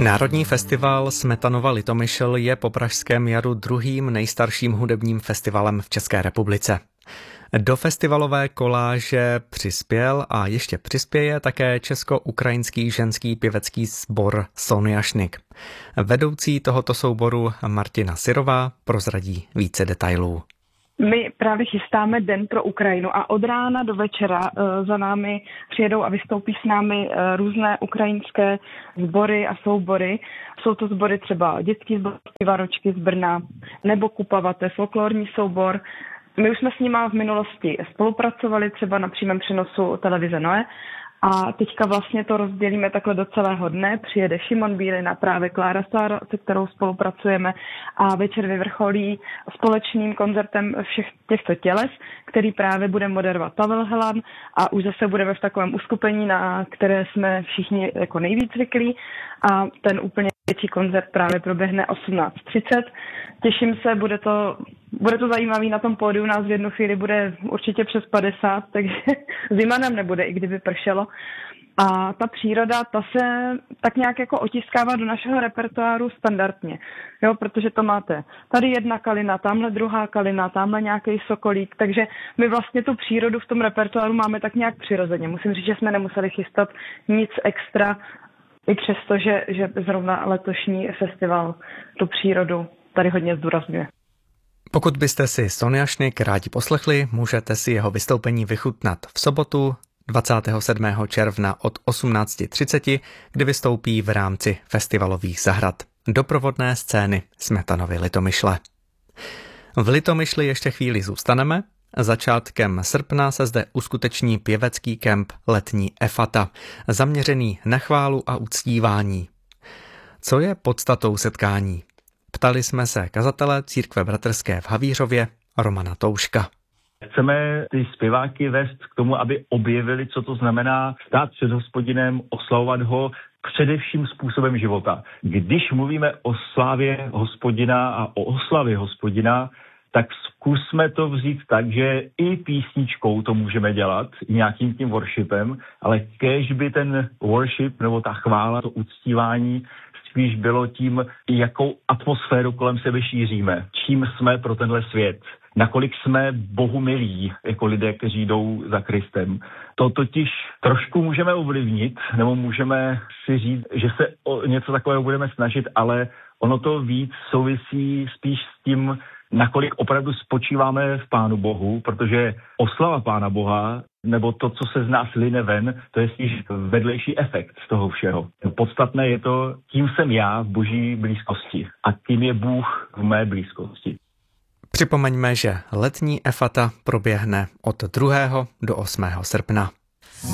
Národní festival Smetanova Litomyšl je po pražském jaru druhým nejstarším hudebním festivalem v České republice. Do festivalové koláže přispěl a ještě přispěje také česko-ukrajinský ženský pěvecký sbor Sonjašnik. Vedoucí tohoto souboru Martina Syrová prozradí více detailů. My právě chystáme Den pro Ukrajinu a od rána do večera za námi přijedou a vystoupí s námi různé ukrajinské sbory a soubory. Jsou to sbory třeba dětský sbor Varočky z Brna nebo Kupavate, folklorní soubor. My už jsme s nimi v minulosti spolupracovali třeba na přímém přenosu televize Noe a teďka vlastně to rozdělíme takhle do celého dne. Přijede Šimon Bílina, právě Klára Sára, se kterou spolupracujeme a večer vyvrcholí společným koncertem všech těchto těles, který právě bude moderovat Pavel Helan a už zase budeme v takovém uskupení, na které jsme všichni jako nejvíc zvyklí a ten úplně větší koncert právě proběhne 18:30. Těším se, bude to zajímavý, na tom pódiu nás v jednu chvíli bude určitě přes 50, takže zima nám nebude, i kdyby pršelo. A ta příroda, ta se tak nějak jako otiskává do našeho repertoáru standardně, jo, protože to máte tady jedna kalina, tamhle druhá kalina, tamhle nějaký sokolík, takže my vlastně tu přírodu v tom repertoáru máme tak nějak přirozeně. Musím říct, že jsme nemuseli chystat nic extra, i přesto, že zrovna letošní festival tu přírodu tady hodně zdůrazňuje. Pokud byste si Sonjašnik rádi poslechli, můžete si jeho vystoupení vychutnat v sobotu 27. června od 18:30, kdy vystoupí v rámci festivalových zahrad doprovodné scény Smetanovy Litomyšle. V Litomyšli ještě chvíli zůstaneme. Začátkem srpna se zde uskuteční pěvecký kemp Letní Efata, zaměřený na chválu a uctívání. Co je podstatou setkání? Ptali jsme se kazatele církve bratrské v Havířově Romana Touška. Chceme ty zpěváky vést k tomu, aby objevili, co to znamená stát před Hospodinem, oslavovat ho především způsobem života. Když mluvíme o slávě Hospodina a o oslavě Hospodina, tak zkusme to vzít tak, že i písničkou to můžeme dělat, nějakým tím worshipem, ale kéž by ten worship nebo ta chvála, to uctívání spíš bylo tím, jakou atmosféru kolem sebe šíříme, čím jsme pro tenhle svět, nakolik jsme Bohu milí jako lidé, kteří jdou za Kristem. To totiž trošku můžeme ovlivnit, nebo můžeme si říct, že se o něco takového budeme snažit, ale ono to víc souvisí spíš s tím, nakolik opravdu spočíváme v Pánu Bohu, protože oslava Pána Boha, nebo to, co se z nás line ven, to je spíš vedlejší efekt z toho všeho. Podstatné je to, kým jsem já v Boží blízkosti a kým je Bůh v mé blízkosti. Připomeňme, že Letní Efata proběhne od 2. do 8. srpna.